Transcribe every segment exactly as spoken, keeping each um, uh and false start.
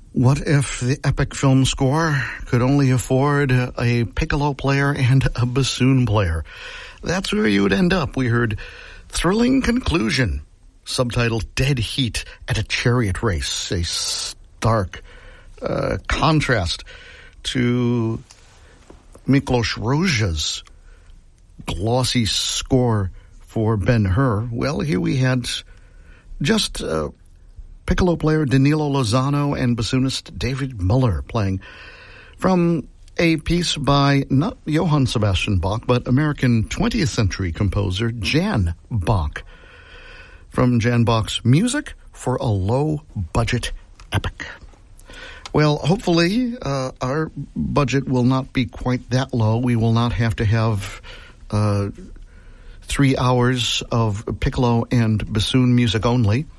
What if the epic film score could only afford a piccolo player and a bassoon player? That's where you would end up. We heard Thrilling Conclusion, subtitled Dead Heat at a Chariot Race, a stark uh, contrast to Miklos Rozsa's glossy score for Ben-Hur. Well, here we had just uh, piccolo player Danilo Lozano and bassoonist David Muller playing from a piece by not Johann Sebastian Bach, but American twentieth century composer Jan Bach, from Jan Bach's Music for a Low-Budget Epic. Well, hopefully uh, our budget will not be quite that low. We will not have to have uh, three hours of piccolo and bassoon music only.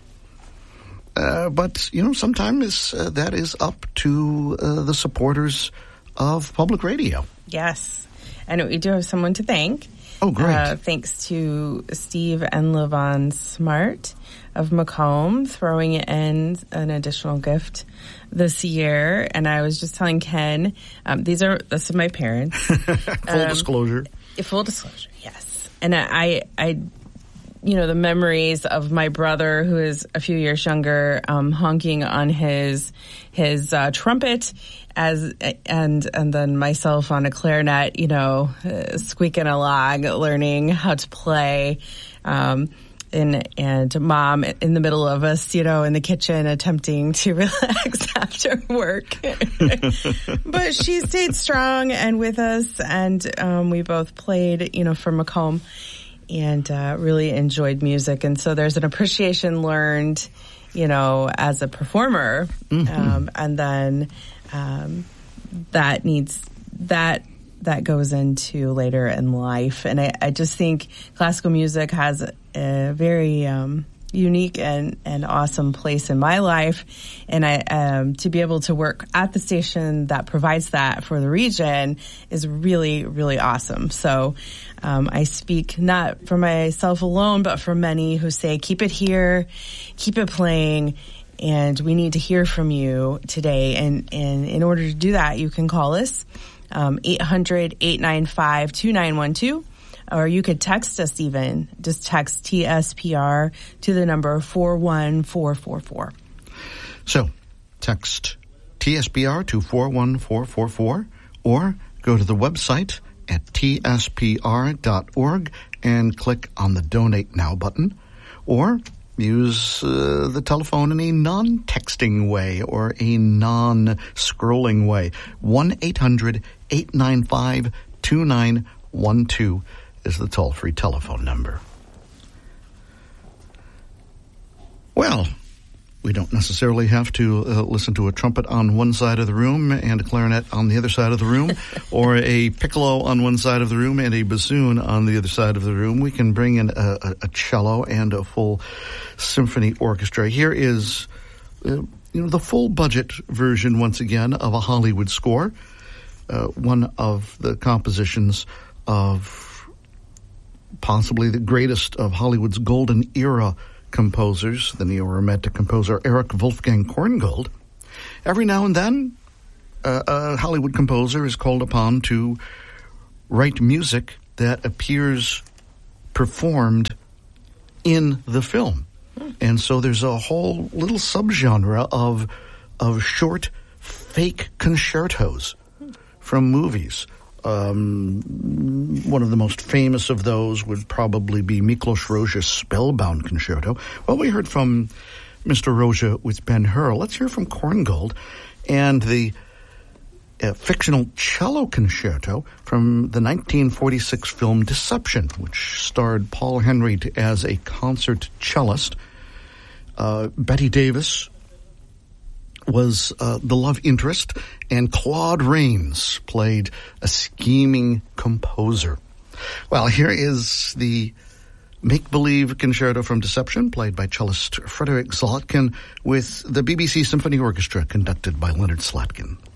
Uh, but, you know, sometimes uh, that is up to uh, the supporters of public radio. Yes. And we do have someone to thank. Oh, great. Uh, thanks to Steve and Levon Smart of Macomb throwing in an additional gift this year. And I was just telling Ken, um, these are, this is my parents. Full um, disclosure. Full disclosure, yes. And I, I, you know, the memories of my brother, who is a few years younger, um, honking on his his uh, trumpet, as and and then myself on a clarinet, you know, uh, squeaking a log, learning how to play, um, and and mom in the middle of us, you know, in the kitchen attempting to relax after work. But she stayed strong and with us, and um, we both played, you know, for Macomb. And uh, really enjoyed music. And so there's an appreciation learned, you know, as a performer. Mm-hmm. Um, and then um, that needs, that that goes into later in life. And I, I just think classical music has a, a very um, unique and, and awesome place in my life. And I um, to be able to work at the station that provides that for the region is really, really awesome. So Um, I speak not for myself alone, but for many who say, keep it here, keep it playing, and we need to hear from you today. And, and in order to do that, you can call us, um, eight hundred, eight nine five, two nine one two, or you could text us even. Just text T S P R to the number four one four four four. So, text T S P R to four one four four four, or go to the website at T S P R dot org and click on the Donate Now button, or use uh, the telephone in a non-texting way or a non-scrolling way. one eight hundred, eight nine five, two nine one two is the toll-free telephone number. Well, we don't necessarily have to uh, listen to a trumpet on one side of the room and a clarinet on the other side of the room, or a piccolo on one side of the room and a bassoon on the other side of the room. We can bring in a, a, a cello and a full symphony orchestra. Here is, uh, you know, the full budget version, once again, of a Hollywood score, uh, one of the compositions of possibly the greatest of Hollywood's golden era composers, the neo-romantic composer Erich Wolfgang Korngold. Every now and then, uh, a Hollywood composer is called upon to write music that appears performed in the film. And so there's a whole little subgenre of of short, fake concertos from movies. Um, one of the most famous of those would probably be Miklos Rozsa's Spellbound Concerto. Well, we heard from Mister Rozsa with Ben-Hur. Let's hear from Korngold and the uh, fictional cello concerto from the nineteen forty-six film Deception, which starred Paul Henry as a concert cellist. Uh, Betty Davis was uh, the love interest, and Claude Rains played a scheming composer. Well, here is the make-believe concerto from Deception, played by cellist Frederick Zlotkin, with the B B C Symphony Orchestra, conducted by Leonard Slatkin.